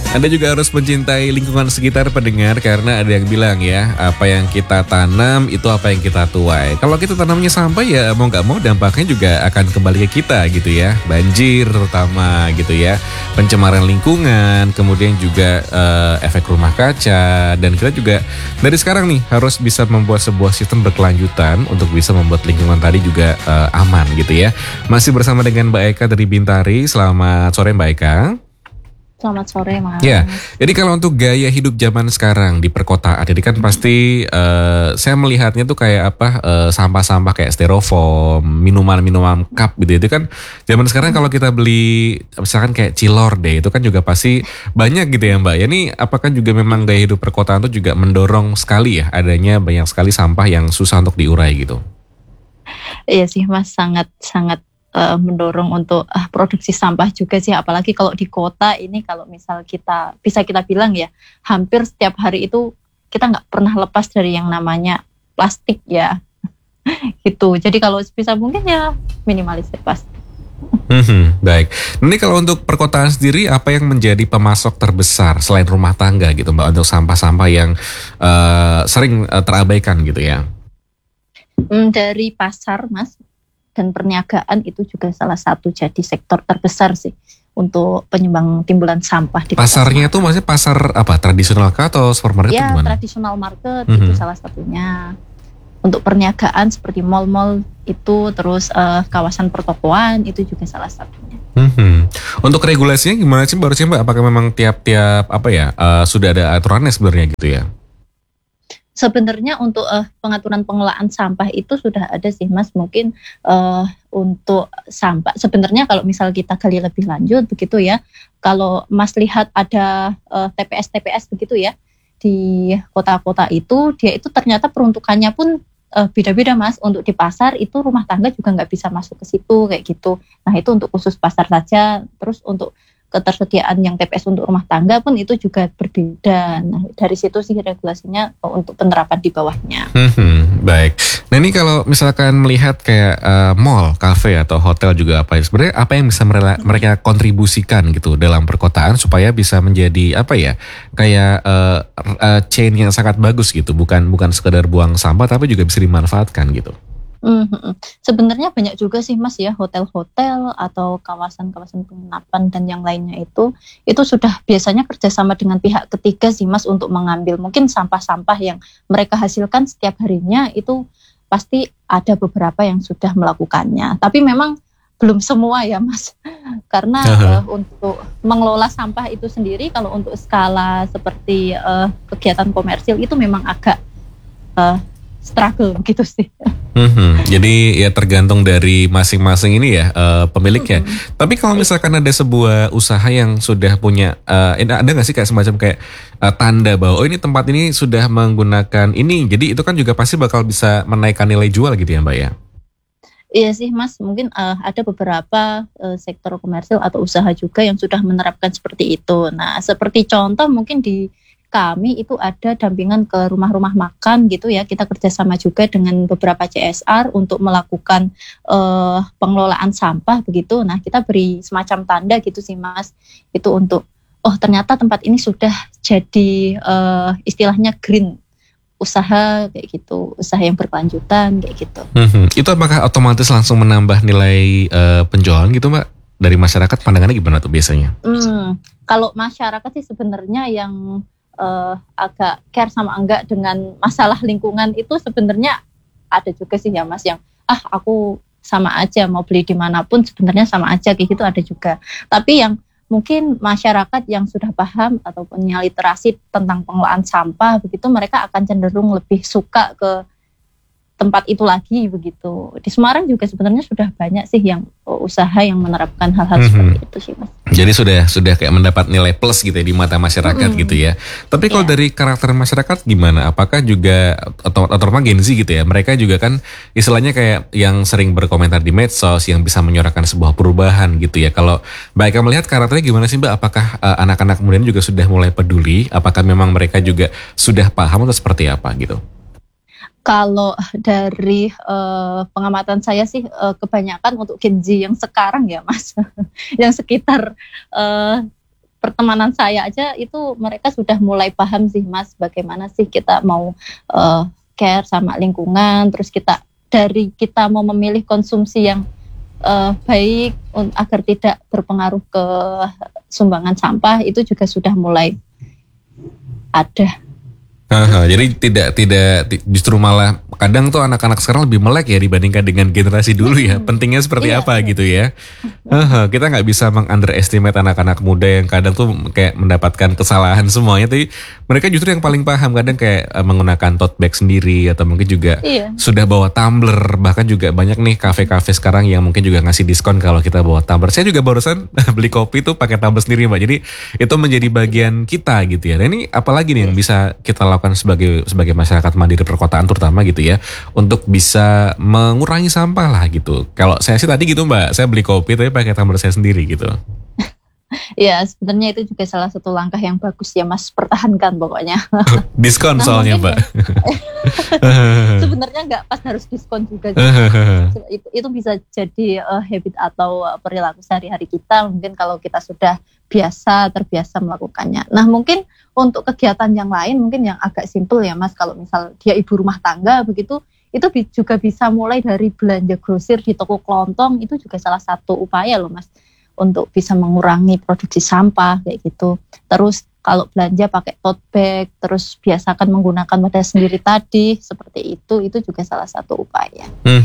Anda juga harus mencintai lingkungan sekitar pendengar, karena ada yang bilang ya, apa yang kita tanam itu apa yang kita tuai. Kalau kita tanamnya sampah ya mau nggak mau dampaknya juga akan kembali ke kita gitu ya. Banjir terutama gitu ya, pencemaran lingkungan, kemudian juga efek rumah kaca. Dan kita juga dari sekarang nih harus bisa membuat sebuah sistem berkelanjutan untuk bisa membuat lingkungan tadi juga aman gitu ya. Masih bersama dengan Mbak Eka dari Bintari. Selamat sore Mbak Eka. Selamat sore, Mas. Ya, jadi kalau untuk gaya hidup zaman sekarang di perkotaan, jadi kan pasti saya melihatnya tuh kayak apa, sampah-sampah kayak styrofoam, minuman-minuman cup gitu. Itu kan zaman sekarang kalau kita beli misalkan kayak cilor deh, itu kan juga pasti banyak gitu ya Mbak. Ya ini apakah juga memang gaya hidup perkotaan tuh juga mendorong sekali ya adanya banyak sekali sampah yang susah untuk diurai gitu? Iya sih, Mas, sangat mendorong untuk produksi sampah juga sih, apalagi kalau di kota ini. Kalau misal kita bisa kita bilang ya, hampir setiap hari itu kita nggak pernah lepas dari yang namanya plastik ya. Gitu. Jadi kalau bisa mungkin ya minimalisir plastik. Baik. Ini kalau untuk perkotaan sendiri, apa yang menjadi pemasok terbesar selain rumah tangga gitu Mbak untuk sampah-sampah yang sering terabaikan gitu ya? Dari pasar, Mas, dan perniagaan itu juga salah satu jadi sektor terbesar sih untuk penyumbang timbulan sampah di pasarnya itu maksudnya pasar apa, tradisional kah atau supermarket ya, gimana? Tradisional market itu salah satunya. Untuk perniagaan seperti mal-mal itu, terus kawasan pertokoan itu juga salah satunya. Untuk regulasinya gimana sih Mbak, Mbak? Apakah memang tiap-tiap apa ya sudah ada aturannya sebenarnya gitu ya? Sebenarnya untuk pengaturan pengelolaan sampah itu sudah ada sih, Mas. Mungkin untuk sampah sebenarnya kalau misal kita gali lebih lanjut begitu ya, kalau Mas lihat ada TPS begitu ya di kota-kota itu, dia itu ternyata peruntukannya pun beda-beda, Mas. Untuk di pasar itu rumah tangga juga nggak bisa masuk ke situ kayak gitu. Nah itu untuk khusus pasar saja. Terus untuk ketersediaan yang TPS untuk rumah tangga pun itu juga berbeda. Nah dari situ sih regulasinya untuk penerapan di bawahnya. Baik. Nah ini kalau misalkan melihat kayak mall, kafe atau hotel juga apa ya, sebenarnya apa yang bisa mereka kontribusikan gitu dalam perkotaan supaya bisa menjadi apa ya, kayak chain yang sangat bagus gitu, bukan sekedar buang sampah tapi juga bisa dimanfaatkan gitu. Sebenarnya banyak juga sih, Mas, ya, hotel-hotel atau kawasan-kawasan penginapan dan yang lainnya itu sudah biasanya kerjasama dengan pihak ketiga sih, Mas, untuk mengambil mungkin sampah-sampah yang mereka hasilkan setiap harinya. Itu pasti ada beberapa yang sudah melakukannya, tapi memang belum semua ya, Mas, karena untuk mengelola sampah itu sendiri kalau untuk skala seperti kegiatan komersil itu memang agak struggle gitu sih. Jadi ya tergantung dari masing-masing ini ya pemiliknya. Tapi kalau misalkan ada sebuah usaha yang sudah punya, ada nggak sih kayak semacam kayak tanda bahwa ini tempat ini sudah menggunakan ini, jadi itu kan juga pasti bakal bisa menaikkan nilai jual gitu ya Mbak ya? Iya sih, Mas, mungkin ada beberapa sektor komersil atau usaha juga yang sudah menerapkan seperti itu. Nah seperti contoh mungkin di kami itu ada dampingan ke rumah-rumah makan gitu ya. Kita kerjasama juga dengan beberapa CSR untuk melakukan pengelolaan sampah begitu. Nah kita beri semacam tanda gitu sih, Mas. Itu untuk ternyata tempat ini sudah jadi istilahnya green usaha kayak gitu, usaha yang berkelanjutan kayak gitu. Itu apakah otomatis langsung menambah nilai penjualan gitu Mbak? Dari masyarakat pandangannya gimana tuh biasanya? Kalau masyarakat sih sebenarnya yang agak care sama enggak dengan masalah lingkungan itu sebenarnya ada juga sih ya, Mas, yang aku sama aja mau beli dimanapun sebenarnya sama aja kayak gitu, ada juga. Tapi yang mungkin masyarakat yang sudah paham atau punya literasi tentang pengelolaan sampah begitu, mereka akan cenderung lebih suka ke tempat itu lagi begitu. Di Semarang juga sebenarnya sudah banyak sih yang usaha yang menerapkan hal-hal seperti itu sih, Mas. Jadi sudah kayak mendapat nilai plus gitu ya di mata masyarakat gitu ya. Tapi kalau dari karakter masyarakat gimana? Apakah juga atau Gen Z gitu ya? Mereka juga kan istilahnya kayak yang sering berkomentar di medsos, yang bisa menyuarakan sebuah perubahan gitu ya. Kalau Mbak Eka melihat karakternya gimana sih Mbak? Apakah anak-anak kemudian juga sudah mulai peduli? Apakah memang mereka juga sudah paham atau seperti apa gitu? Kalau dari pengamatan saya sih kebanyakan untuk Gen Z yang sekarang ya, Mas, yang sekitar pertemanan saya aja itu mereka sudah mulai paham sih Mas, bagaimana sih kita mau care sama lingkungan, terus kita mau memilih konsumsi yang baik agar tidak berpengaruh ke sumbangan sampah, itu juga sudah mulai ada. Jadi tidak justru malah kadang tuh anak-anak sekarang lebih melek ya dibandingkan dengan generasi dulu ya. Pentingnya seperti apa gitu ya. Kita nggak bisa meng-underestimate anak-anak muda yang kadang tuh kayak mendapatkan kesalahan semuanya. Tapi mereka justru yang paling paham, kadang kayak menggunakan tote bag sendiri atau mungkin juga sudah bawa tumbler. Bahkan juga banyak nih kafe-kafe sekarang yang mungkin juga ngasih diskon kalau kita bawa tumbler. Saya juga barusan beli kopi tuh pakai tumbler sendiri Mbak. Jadi itu menjadi bagian kita gitu ya. Nah ini apalagi nih yang bisa kita lakukan sebagai masyarakat mandiri perkotaan terutama gitu ya, untuk bisa mengurangi sampah lah gitu. Kalau saya sih tadi gitu Mbak, saya beli kopi tapi pakai tumbler saya sendiri gitu. Ya sebenarnya itu juga salah satu langkah yang bagus ya Mas, pertahankan pokoknya. Diskon soalnya Mbak. Sebenarnya nggak pas harus diskon juga. Itu bisa jadi habit atau perilaku sehari-hari kita. Mungkin kalau kita sudah terbiasa melakukannya. Nah mungkin untuk kegiatan yang lain mungkin yang agak simpel ya Mas, kalau misal dia ibu rumah tangga begitu, itu juga bisa mulai dari belanja grosir di toko kelontong, itu juga salah satu upaya loh Mas untuk bisa mengurangi produksi sampah kayak gitu. Terus kalau belanja pakai tote bag, terus biasakan menggunakan wadah sendiri tadi, seperti itu juga salah satu upaya.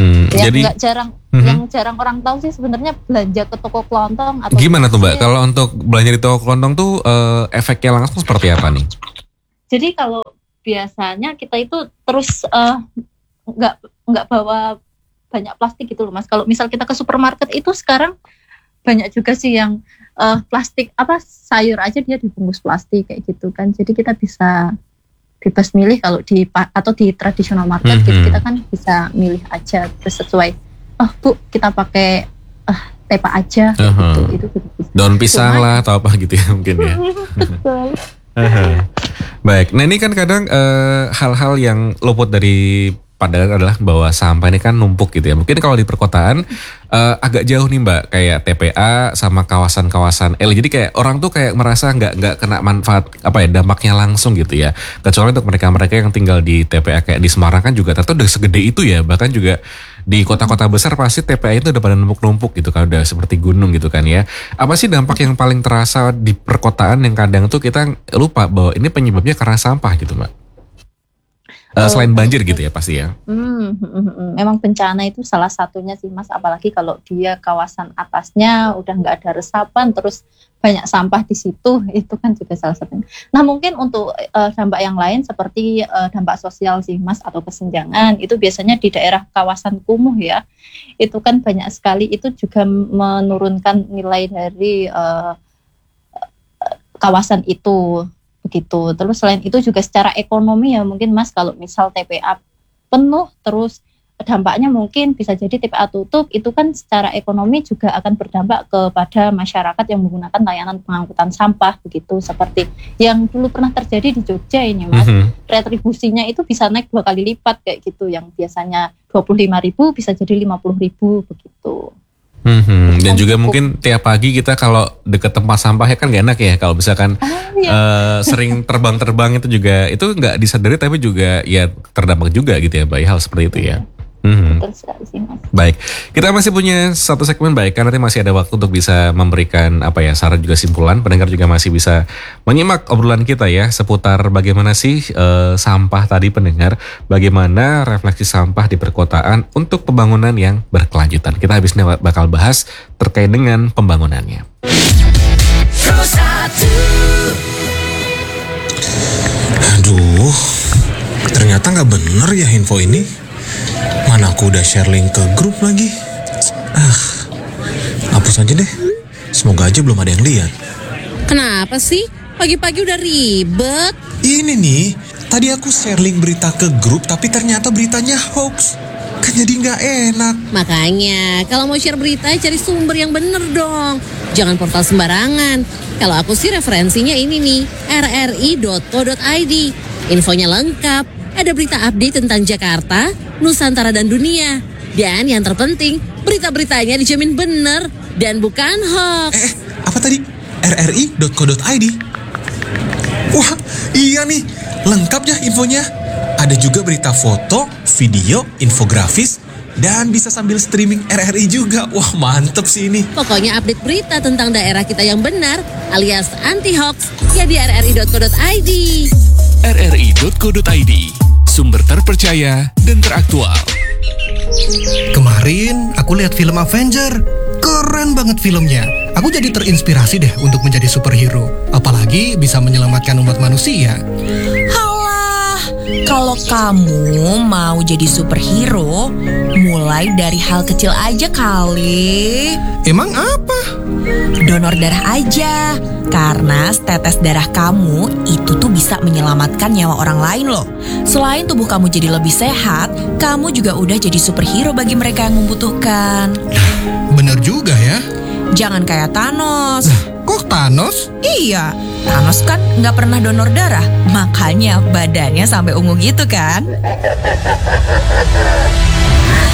Yang jarang orang tahu sih sebenarnya belanja ke toko kelontong. Atau gimana tuh Mbak? Kalau untuk belanja di toko kelontong tuh efeknya langsung seperti apa nih? Jadi kalau biasanya kita itu terus nggak bawa banyak plastik gitu loh Mas. Kalau misal kita ke supermarket itu sekarang banyak juga sih yang plastik sayur aja dia dibungkus plastik kayak gitu kan. Jadi kita bisa bebas milih kalau di traditional market gitu, kita kan bisa milih aja terus sesuai. Bu kita pakai tepa aja gitu. Itu daun pisang lah atau apa gitu ya mungkin ya. Betul. Baik, nah ini kan kadang hal-hal yang luput dari padahal adalah bahwa sampah ini kan numpuk gitu ya. Mungkin kalau di perkotaan agak jauh nih Mbak, kayak TPA sama kawasan-kawasan jadi kayak orang tuh kayak merasa nggak kena manfaat dampaknya langsung gitu ya. Kecuali untuk mereka yang tinggal di TPA kayak di Semarang kan juga ternyata udah segede itu ya. Bahkan juga di kota-kota besar pasti TPA itu udah pada numpuk-numpuk gitu kan, udah seperti gunung gitu kan ya. Apa sih dampak yang paling terasa di perkotaan yang kadang tuh kita lupa bahwa ini penyebabnya karena sampah gitu Mbak? Selain banjir gitu ya pasti ya. Memang bencana itu salah satunya sih Mas, apalagi kalau dia kawasan atasnya udah nggak ada resapan terus banyak sampah di situ, itu kan juga salah satunya. Nah mungkin untuk dampak yang lain seperti dampak sosial sih Mas, atau kesenjangan, itu biasanya di daerah kawasan kumuh ya, itu kan banyak sekali, itu juga menurunkan nilai dari kawasan itu. Begitu. Terus selain itu juga secara ekonomi ya mungkin Mas, kalau misal TPA penuh terus dampaknya mungkin bisa jadi TPA tutup, itu kan secara ekonomi juga akan berdampak kepada masyarakat yang menggunakan layanan pengangkutan sampah begitu, seperti yang dulu pernah terjadi di Jogja ini Mas. Retribusinya itu bisa naik 2 kali lipat kayak gitu, yang biasanya 25.000 bisa jadi 50.000 begitu. Dan juga mungkin tiap pagi kita kalau deket tempat sampah ya kan gak enak ya kalau misalkan sering terbang-terbang, itu juga itu nggak disadari tapi juga ya terdampak juga gitu ya Mbak, hal seperti itu ya. Betul sekali sih Mas. Baik, kita masih punya satu segmen baik, karena nanti masih ada waktu untuk bisa memberikan saran juga simpulan. Pendengar juga masih bisa menyimak obrolan kita ya seputar bagaimana sih sampah tadi pendengar, bagaimana refleksi sampah di perkotaan untuk pembangunan yang berkelanjutan. Kita habis ini bakal bahas terkait dengan pembangunannya. Aduh, ternyata nggak bener ya info ini. Mana aku udah share link ke grup lagi. Hapus aja deh. Semoga aja belum ada yang lihat. Kenapa sih? Pagi-pagi udah ribet. Ini nih, tadi aku share link berita ke grup tapi ternyata beritanya hoax. Kan jadi nggak enak. Makanya, kalau mau share berita cari sumber yang bener dong. Jangan portal sembarangan. Kalau aku sih referensinya ini nih, rri.co.id. Infonya lengkap. Ada berita update tentang Jakarta, Nusantara dan dunia. Dan yang terpenting, berita-beritanya dijamin benar dan bukan hoax. Apa tadi? rri.co.id. Wah, iya nih, lengkap ya infonya. Ada juga berita foto, video, infografis, dan bisa sambil streaming RRI juga. Wah, mantep sih ini. Pokoknya update berita tentang daerah kita yang benar alias anti-hoax ya di rri.co.id. rri.co.id, sumber terpercaya dan teraktual. Kemarin aku lihat film Avenger. Keren banget filmnya. Aku jadi terinspirasi deh untuk menjadi superhero. Apalagi bisa menyelamatkan umat manusia. Halah, kalau kamu mau jadi superhero, mulai dari hal kecil aja kali. Emang apa? Donor darah aja. Karena setetes darah kamu itu tuh bisa menyelamatkan nyawa orang lain loh. Selain tubuh kamu jadi lebih sehat, kamu juga udah jadi superhero bagi mereka yang membutuhkan. Bener juga ya. Jangan kayak Thanos. Kok Thanos? Iya, Thanos kan nggak pernah donor darah, makanya badannya sampai ungu gitu kan.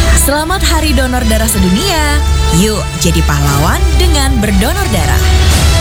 Selamat Hari Donor Darah Sedunia. Yuk jadi pahlawan dengan berdonor darah.